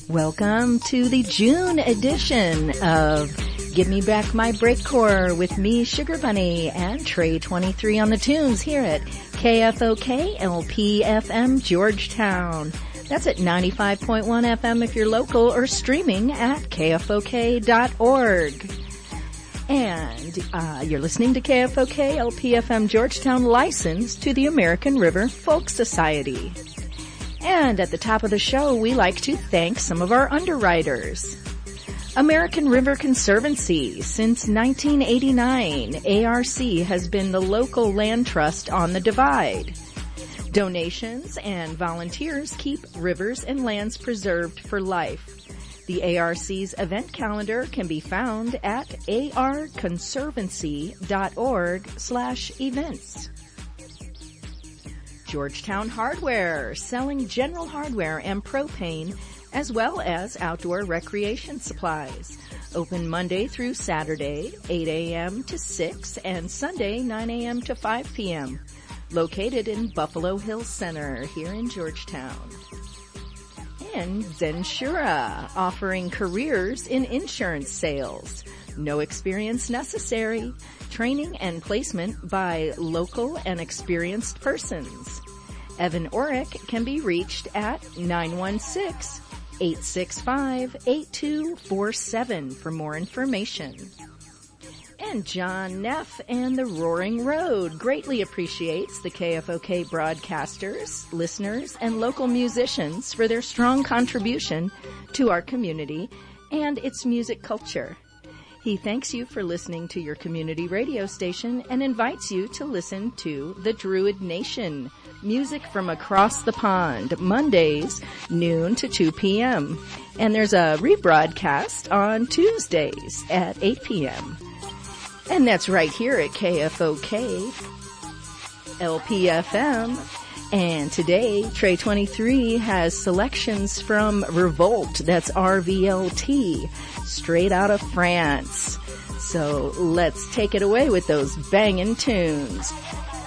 Welcome to the June edition of Give Me Back My Breakcore with me, Sugar Bunny, and Trey 23 on the tunes here at KFOK LPFM Georgetown. That's at 95.1 FM if you're local or streaming at KFOK.org. And you're listening to KFOK LPFM Georgetown, licensed to the American River Folk Society. And at the top of the show, we like to thank some of our underwriters. American River Conservancy. Since 1989, ARC has been the local land trust on the Divide. Donations and volunteers keep rivers and lands preserved for life. The ARC's event calendar can be found at arconservancy.org/events. Georgetown Hardware, selling general hardware and propane, as well as outdoor recreation supplies. Open Monday through Saturday, 8 a.m. to 6, and Sunday, 9 a.m. to 5 p.m. Located in Buffalo Hills Center here in Georgetown. And Zensura, offering careers in insurance sales. No experience necessary. Training and placement by local and experienced persons. Evan Orick can be reached at 916-865-8247 for more information. And John Neff and the Roaring Road greatly appreciates the KFOK broadcasters, listeners, and local musicians for their strong contribution to our community and its music culture. He thanks you for listening to your community radio station and invites you to listen to The Druid Nation, music from across the pond, Mondays, noon to 2 p.m. And there's a rebroadcast on Tuesdays at 8 p.m. And that's right here at KFOK LPFM. And today, Trey 23 has selections from Revolt, that's RVLT, straight out of France. So let's take it away with those banging tunes.